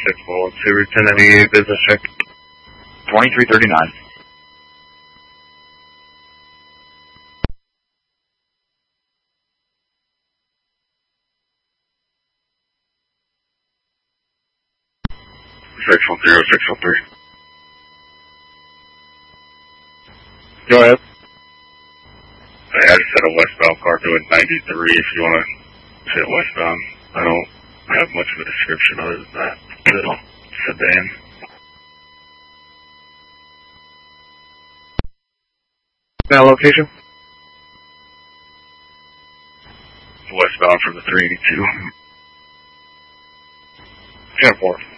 612, return any business check. 2339. Six 613. Go ahead. I just had a westbound car doing 93 if you want to say westbound. I don't have much of a description other than that. Little sedan. Now location? Westbound from the 382. 10-4.